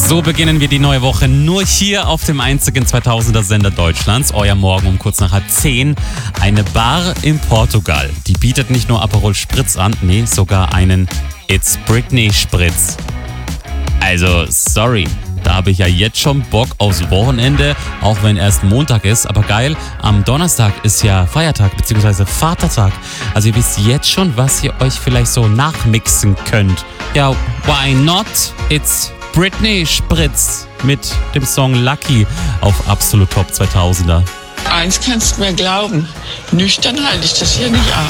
So beginnen wir die neue Woche nur hier auf dem einzigen 2000er Sender Deutschlands. Euer Morgen um kurz nach 10:30. Eine Bar in Portugal. Die bietet nicht nur Aperol Spritz an, nee, sogar einen It's Britney Spritz. Also, sorry. Da habe ich ja jetzt schon Bock aufs Wochenende, auch wenn erst Montag ist. Aber geil, am Donnerstag ist ja Feiertag bzw. Vatertag. Also ihr wisst jetzt schon, was ihr euch vielleicht so nachmixen könnt. Ja, why not? It's Britney Spritz mit dem Song Lucky auf Absolut Top 2000er. Eins kannst du mir glauben, nüchtern halte ich das hier nicht aus.